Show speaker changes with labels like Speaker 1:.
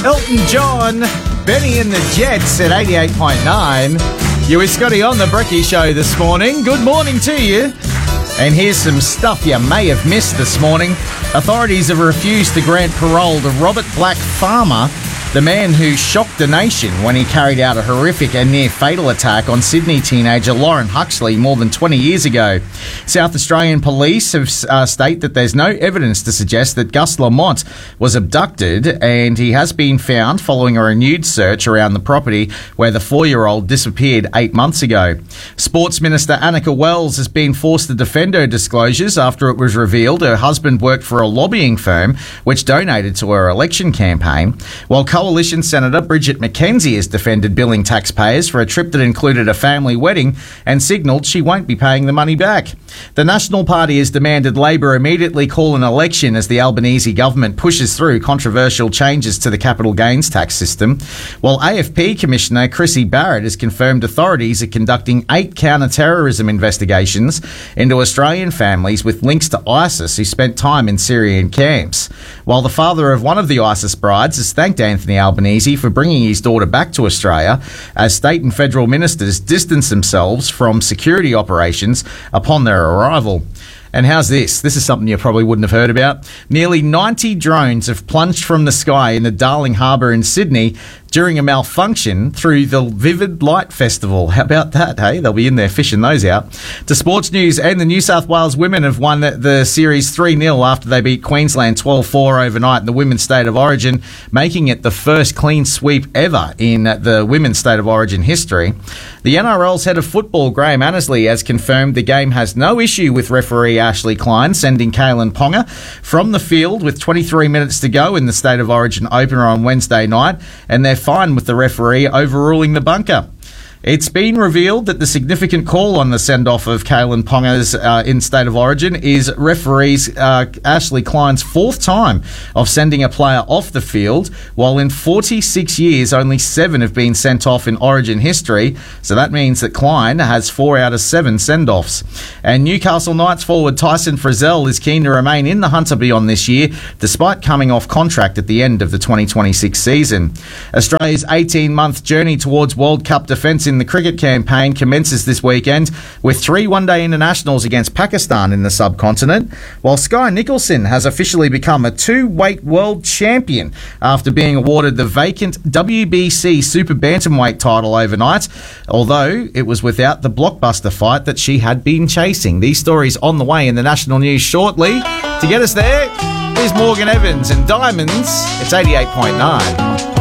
Speaker 1: Elton John, Benny and the Jets at 88.9. You with Scotty on the Brekkie Show this morning. Good morning to you. And here's some stuff you may have missed this morning. Authorities have refused to grant parole to Robert Black Farmer, the man who shocked the nation when he carried out a horrific and near-fatal attack on Sydney teenager Lauren Huxley more than 20 years ago. South Australian police have state that there's no evidence to suggest that Gus Lamont was abducted, and he has been found following a renewed search around the property where the 4-year-old disappeared 8 months ago. Sports Minister Annika Wells has been forced to defend her disclosures after it was revealed her husband worked for a lobbying firm which donated to her election campaign, while Coalition Senator Bridget McKenzie has defended billing taxpayers for a trip that included a family wedding and signalled she won't be paying the money back. The National Party has demanded Labor immediately call an election as the Albanese government pushes through controversial changes to the capital gains tax system, while AFP Commissioner Chrissy Barrett has confirmed authorities are conducting 8 counter-terrorism investigations into Australian families with links to ISIS who spent time in Syrian camps, while the father of one of the ISIS brides has thanked Anthony Albanese for bringing his daughter back to Australia as state and federal ministers distance themselves from security operations upon their arrival. And how's this? This is something you probably wouldn't have heard about. Nearly 90 drones have plunged from the sky in the Darling Harbour in Sydney during a malfunction through the Vivid Light Festival. How about that, hey? They'll be in there fishing those out. To sports news, and the New South Wales women have won the series 3-0 after they beat Queensland 12-4 overnight in the Women's State of Origin, making it the first clean sweep ever in the Women's State of Origin history. The NRL's head of football, Graham Annesley, has confirmed the game has no issue with referee Ashley Klein sending Kalen Ponga from the field with 23 minutes to go in the State of Origin opener on Wednesday night, and they're fine with the referee overruling the bunker. It's been revealed that the significant call on the send-off of Kalen Ponga's in State of Origin is referees Ashley Klein's 4th time of sending a player off the field, while in 46 years only 7 have been sent off in Origin history, so that means that Klein has 4 out of 7 send-offs. And Newcastle Knights forward Tyson Frizzell is keen to remain in the hunt to be on this year, despite coming off contract at the end of the 2026 season. Australia's 18-month journey towards World Cup defence in the cricket campaign commences this weekend with 3 one-day internationals against Pakistan in the subcontinent, while Sky Nicholson has officially become a 2-weight world champion after being awarded the vacant WBC Super Bantamweight title overnight, although it was without the blockbuster fight that she had been chasing. These stories on the way in the national news shortly. To get us there, here's Morgan Evans and Diamonds. It's 88.9.